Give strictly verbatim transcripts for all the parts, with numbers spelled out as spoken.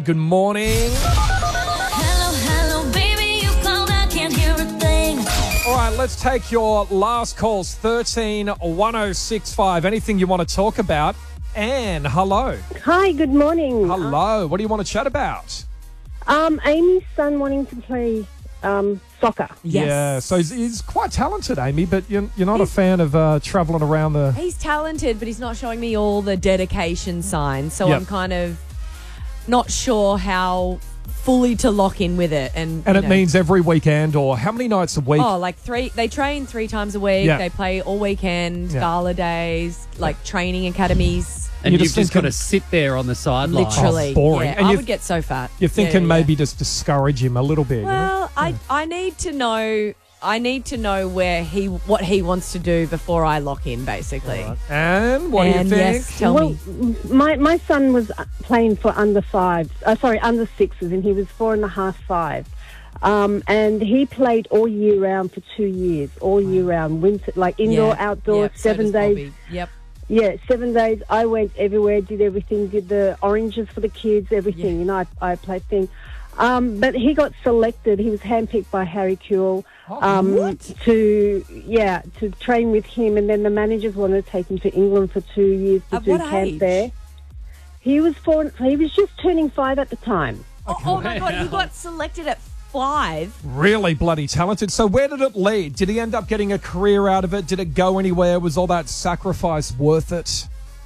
Good morning. Hello, hello, baby, you called, I can't hear a thing. All right, let's take your last calls, thirteen one oh six five. Anything you want to talk about? Anne, hello. Hi, good morning. Hello. What do you want to chat about? Um, Amy's son wanting to play um, soccer. Yes. Yeah, so he's, he's quite talented, Amy, but you're, you're not a fan of uh, travelling around the... He's talented, but he's not showing me all the dedication signs. So Yep. I'm kind of not sure how fully to lock in with it. And, And you it know, means every weekend or how many nights a week? Oh, like three. They train three times a week. Yeah. They play all weekend, Yeah. gala days, like training academies. And You're you've just just got thinking- to sit there on the sideline. Literally. Oh, boring. Yeah, And I you- would get so fat. You're Yeah, thinking yeah, maybe yeah. just discourage him a little bit. you know? Well, I I need to know. I need to know where he what he wants to do before I lock in, basically. And what and do you think? yes, tell well, me. my my son was playing for under five, uh, sorry, under sixes, and he was four and a half, five. Um, and he played all year round for two years, all year round, winter, like indoor, Yeah, outdoor, yep, so seven does days. Bobby. Yep. Yeah, seven days. I went everywhere, did everything, did the oranges for the kids, everything. Yeah. You know, I, I played things. Um, but he got selected. He was handpicked by Harry Kewell um, to yeah to train with him, and then the managers wanted to take him to England for two years to At do what camp age? there. He was four. He was just turning five at the time. Oh, oh my God, he got selected at five. Really bloody talented. So where did it lead? Did he end up getting a career out of it? Did it go anywhere? Was all that sacrifice worth it?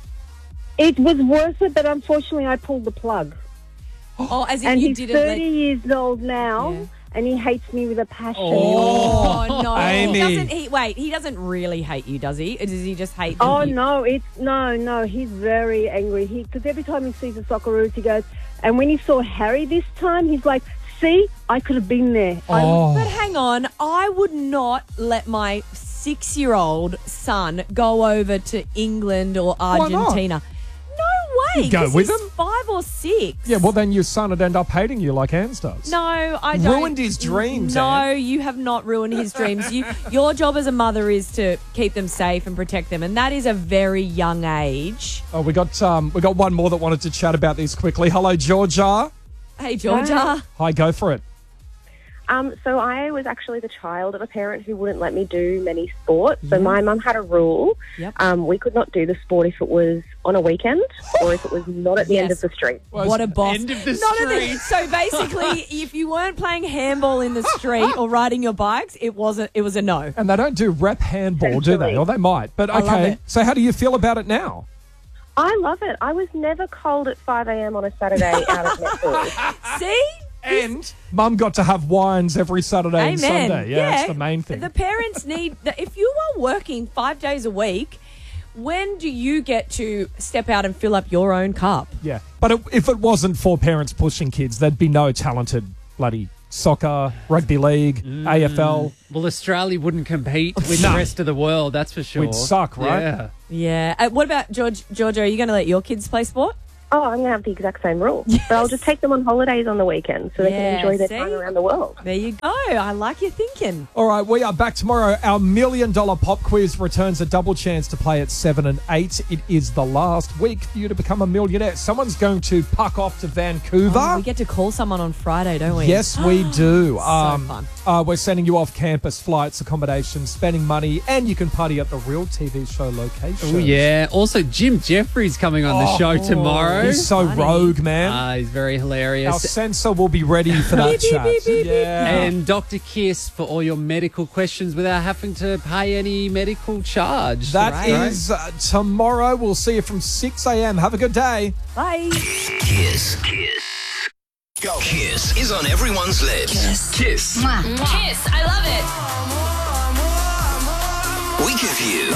It was worth it, but unfortunately, I pulled the plug. Oh, as if And you he's didn't thirty let... years old now, Yeah. and he hates me with a passion. Oh, no. Amy. He doesn't, he, wait, he doesn't really hate you, does he? Or does he just hate Oh you? no, it's no, no. He's very angry. He because every time he sees the Socceroos, he goes. And when he saw Harry this time, he's like, "See, I could have been there." I, Oh, But hang on, I would not let my six-year-old son go over to England or not? Argentina. No way. You'd go 'cause with he's him? five or six. yeah, well then your son would end up hating you like Anne's does. No, I don't. Ruined his dreams, No, Anne. you have not ruined his dreams. You, your job as a mother is to keep them safe and protect them, and that is a very young age. Oh, we got um, we got one more that wanted to chat about these quickly. Hello, Georgia. Hey, Georgia. Hi, go for it. Um, so I was actually the child of a parent who wouldn't let me do many sports. So my mum had a rule. Yep. Um, we could not do the sport if it was on a weekend or if it was not at the end Yes. of the street. What a boss. End of the Not at street. so basically, if you weren't playing handball in the street or riding your bikes, it wasn't. It was a no. And they don't do rep handball, do they? Essentially. Or they might. But I love okay, it. so how do you feel about it now? I love it. I was never cold at five a.m. on a Saturday out at netball. See? And Mum got to have wines every Saturday and Amen. Sunday. Yeah, that's the main thing. The parents need. The, if you are working five days a week, when do you get to step out and fill up your own cup? Yeah, but it, if it wasn't for parents pushing kids, there'd be no talented bloody soccer, rugby league, A F L. Well, Australia wouldn't compete with No. the rest of the world, that's for sure. We'd suck, right? Yeah. Yeah. Uh, what about George? Georgia? Are you going to let your kids play sport? Oh, I'm going to have the exact same rule. But I'll just take them on holidays on the weekend so they Yeah, can enjoy their see? time around the world. There you go. I like your thinking. All right, we are back tomorrow. Our million dollar pop quiz returns a double chance to play at seven and eight. It is the last week for you to become a millionaire. Someone's going to puck off to Vancouver. Oh, we get to call someone on Friday, don't we? Yes, we do. Um, fun. Uh, we're sending you off campus flights, accommodations, spending money, and you can party at the real T V show location. Oh, yeah. Also, Jim Jeffries coming on the show tomorrow. He's so Funny. rogue, man. Ah, he's very Our hilarious. censor will be ready for that Beep, beep, chat. beep, beep, beep. Yeah. And Doctor Kiss for all your medical questions without having to pay any medical charge. That Right. is uh, tomorrow. We'll see you from six a.m. Have a good day. Bye. Kiss. Kiss. Go. Kiss is on everyone's lips. Kiss. Kiss. Kiss, I love it. We give you.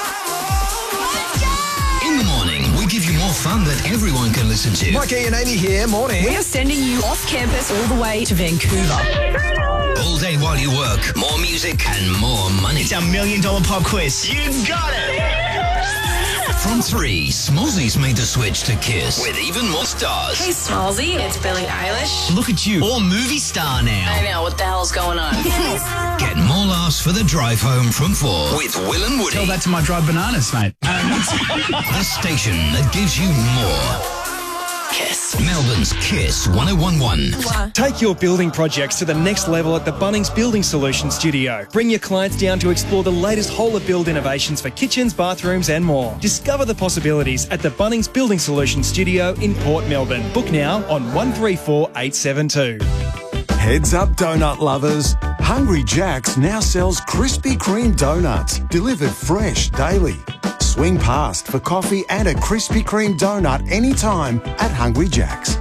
In the morning, we give you more fun that everyone can listen to. Mikey and Amy here, morning. We are sending you off campus all the way to Vancouver. All day while you work, more music and more money. It's our million dollar pop quiz. You got it. From three, Smallzy's made the switch to Kiss with even more stars. Hey, Smallzy, it's Billie Eilish. Look at you, all movie star now. I know, what the hell's going on? Get more laughs for the drive home from four with Will and Woody. Tell that to my dried bananas, mate. The station that gives you more. Kiss. Melbourne's Kiss one oh one one. Take your building projects to the next level at the Bunnings Building Solutions Studio. Bring your clients down to explore the latest whole of build innovations for kitchens, bathrooms and more. Discover the possibilities at the Bunnings Building Solutions Studio in Port Melbourne. Book now on one three four eight seven two. Heads up, donut lovers. Hungry Jack's now sells Krispy Kreme donuts, delivered fresh daily. Swing past for coffee and a Krispy Kreme donut anytime at Hungry Jack's.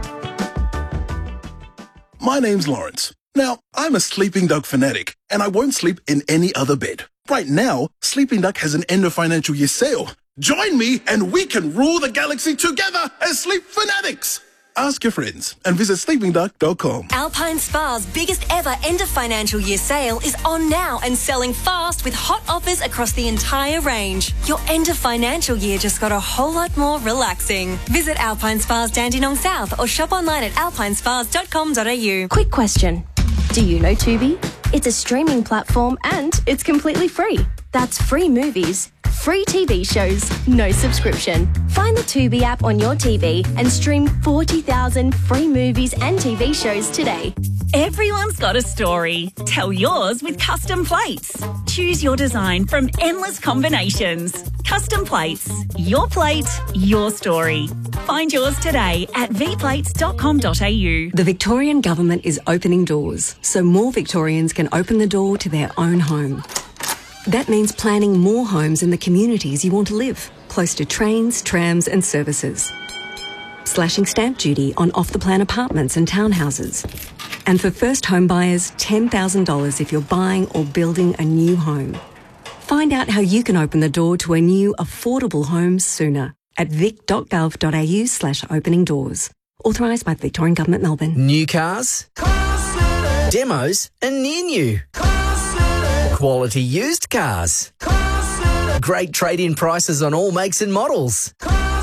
My name's Lawrence. Now, I'm a Sleeping Dog fanatic, and I won't sleep in any other bed. Right now, Sleeping Duck has an end of financial year sale. Join me and we can rule the galaxy together as sleep fanatics. Ask your friends and visit sleeping duck dot com. Alpine Spa's biggest ever end of financial year sale is on now and selling fast with hot offers across the entire range. Your end of financial year just got a whole lot more relaxing. Visit Alpine Spa's Dandenong South or shop online at alpine spas dot com dot a u. Quick question. Do you know Tubi? It's a streaming platform and it's completely free. That's free movies, free T V shows, no subscription. Find the Tubi app on your T V and stream forty thousand free movies and T V shows today. Everyone's got a story. Tell yours with Custom Plates. Choose your design from endless combinations. Custom Plates. Your plate, your story. Find yours today at v plates dot com dot a u. The Victorian Government is opening doors so more Victorians can open the door to their own home. That means planning more homes in the communities you want to live, close to trains, trams and services. Slashing stamp duty on off-the-plan apartments and townhouses. And for first home buyers, ten thousand dollars if you're buying or building a new home. Find out how you can open the door to a new affordable home sooner at vic dot gov dot a u slash opening doors. Authorised by the Victorian Government, Melbourne. New cars, demos and near new. Quality used cars. Great trade-in prices on all makes and models.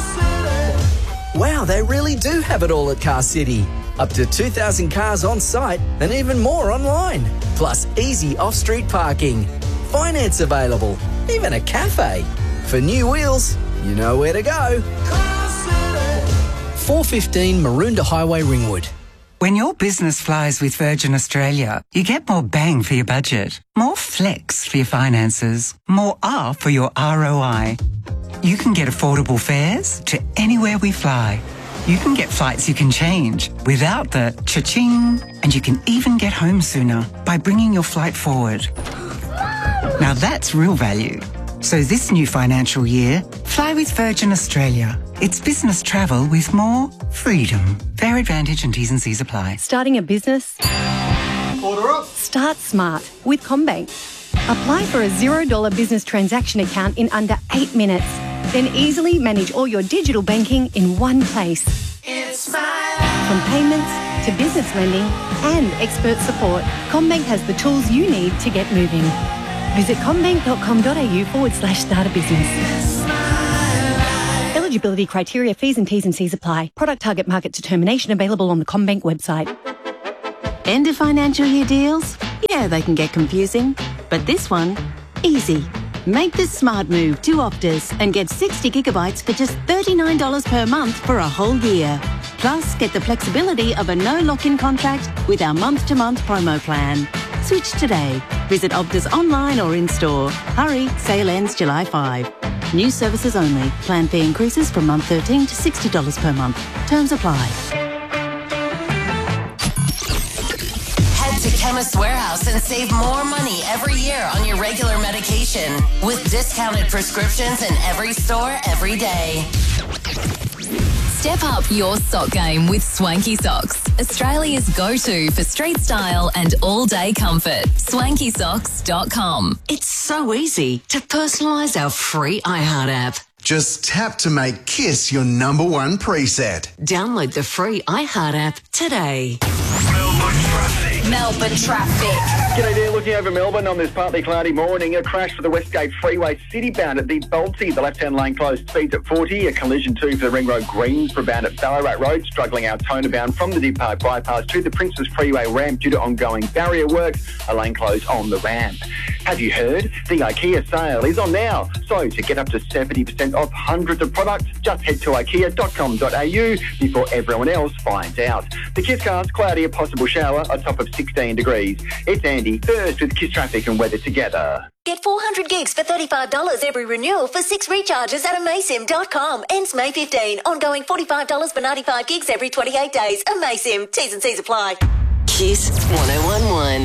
Wow, they really do have it all at Car City. Up to two thousand cars on site and even more online. Plus easy off-street parking. Finance available. Even a cafe. For new wheels, you know where to go. four fifteen Maroondah Highway, Ringwood. When your business flies with Virgin Australia, you get more bang for your budget, more flex for your finances, more R for your R O I. You can get affordable fares to anywhere we fly. You can get flights you can change without the cha-ching, and you can even get home sooner by bringing your flight forward. Now that's real value. So this new financial year, fly with Virgin Australia. It's business travel with more freedom. Fair Advantage and T's and C's apply. Starting a business? Order up. Start smart with CommBank. Apply for a zero dollar business transaction account in under eight minutes. Then easily manage all your digital banking in one place. It's my life. From payments to business lending and expert support, CommBank has the tools you need to get moving. Visit commbank dot com dot a u forward slash start a business. Eligibility criteria, fees and T's and C's apply. Product target market determination available on the CommBank website. End of financial year deals? Yeah, they can get confusing. But this one, easy. Make the smart move to Optus and get sixty gigabytes for just thirty-nine dollars per month for a whole year. Plus, get the flexibility of a no lock-in contract with our month-to-month promo plan. Switch today. Visit Optus online or in-store. Hurry, sale ends July fifth. New services only. Plan fee increases from month thirteen to sixty dollars per month. Terms apply. Head to Chemist Warehouse and save more money every year on your regular medication with discounted prescriptions in every store every day. Step up your sock game with Swanky Socks, Australia's go-to for street style and all-day comfort. swanky socks dot com. It's so easy to personalise our free iHeart app. Just tap to make Kiss your number one preset. Download the free iHeart app today. Melbourne traffic. G'day there, looking over Melbourne on this partly cloudy morning. A crash for the Westgate Freeway city-bound at the Balti. The left-hand lane closed, speeds at forty. A collision too for the Ring Road Greensborough bound at Ballarat Road. Struggling out Toner-bound from the Deep Park bypass to the Princess Freeway ramp due to ongoing barrier works. A lane closed on the ramp. Have you heard? The IKEA sale is on now. So to get up to seventy percent off hundreds of products, just head to ikea dot com dot a u before everyone else finds out. The Kisscast, cloudy, a possible shower, a top of sixteen degrees. It's Andy, first with Kiss Traffic and weather together. Get four hundred gigs for thirty-five dollars every renewal for six recharges at amaysim dot com. Ends May fifteenth. Ongoing forty-five dollars for ninety-five gigs every twenty-eight days. Amaysim. T's and C's apply. Kiss one oh one one.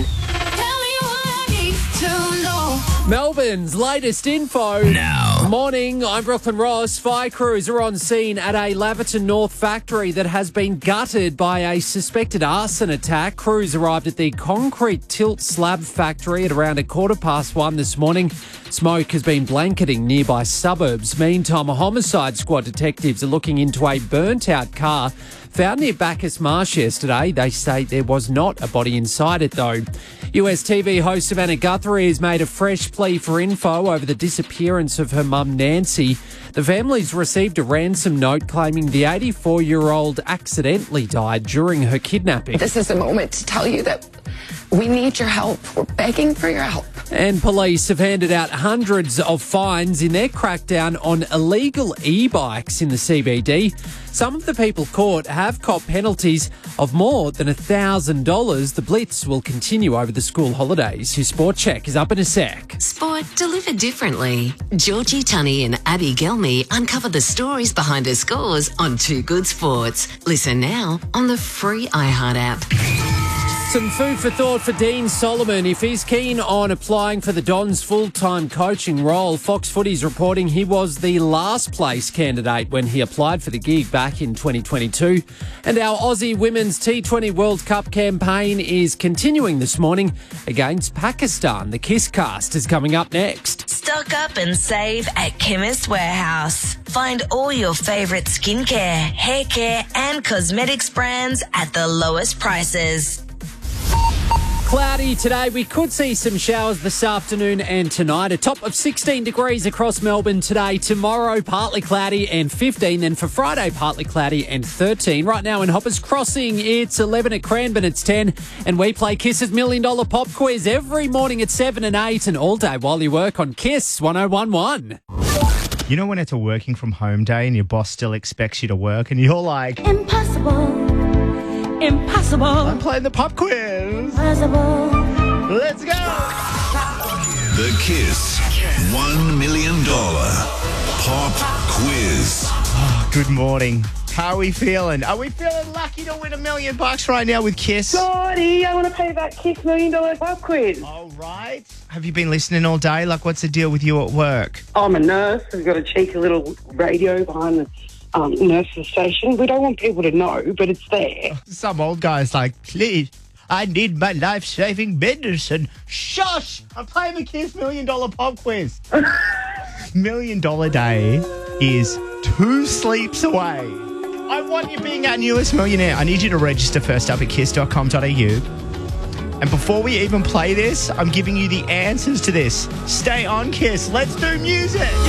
Melbourne's latest info. Now. Morning, I'm Brooklyn Ross. Fire crews are on scene at a Laverton North factory that has been gutted by a suspected arson attack. Crews arrived at the concrete tilt slab factory at around a quarter past one this morning. Smoke has been blanketing nearby suburbs. Meantime, a homicide squad detectives are looking into a burnt-out car found near Bacchus Marsh yesterday. They say there was not a body inside it, though. U S T V host Savannah Guthrie has made a fresh plea for info over the disappearance of her mum, Nancy. The family's received a ransom note claiming the eighty-four-year-old accidentally died during her kidnapping. This is a moment to tell you that we need your help. We're begging for your help. And police have handed out hundreds of fines in their crackdown on illegal e-bikes in the C B D. Some of the people caught have copped penalties of more than one thousand dollars. The blitz will continue over the school holidays. Your Sport Check is up in a sec. Sport delivered differently. Georgie Tunney and Abby Gelmy uncover the stories behind her scores on Two Good Sports. Listen now on the free iHeart app. Some food for thought for Dean Solomon. If he's keen on applying for the Dons' full-time coaching role, Fox Footy's reporting he was the last place candidate when he applied for the gig back in twenty twenty-two. And our Aussie Women's T twenty World Cup campaign is continuing this morning against Pakistan. The Kisscast is coming up next. Stock up and save at Chemist Warehouse. Find all your favourite skincare, hair care and cosmetics brands at the lowest prices. Cloudy today. We could see some showers this afternoon and tonight. A top of sixteen degrees across Melbourne today. Tomorrow, partly cloudy and fifteen. Then for Friday, partly cloudy and thirteen. Right now in Hoppers Crossing, it's eleven at Cranbourne, it's ten. And we play Kiss's Million Dollar Pop Quiz every morning at seven and eight and all day while you work on Kiss one oh one one. You know when it's a working from home day and your boss still expects you to work and you're like... Impossible. Impossible. I'm playing the pop quiz. Impossible. Let's go. The Kiss one million dollar Pop Quiz. Oh, good morning. How are we feeling? Are we feeling lucky to win a million bucks right now with Kiss? Sorry, I want to pay that Kiss million dollar pop quiz. All right. Have you been listening all day? Like, what's the deal with you at work? I'm a nurse. I've got a cheeky little radio behind the um, nurse's station. We don't want people to know, but it's there. Some old guy's like, please, I need my life-saving medicine. Shush! I'm playing the Kiss million dollar pop quiz. Million dollar day is two sleeps away. I want you being our newest millionaire. I need you to register first up at kiss dot com dot a u. And before we even play this, I'm giving you the answers to this. Stay on Kiss. Let's do music.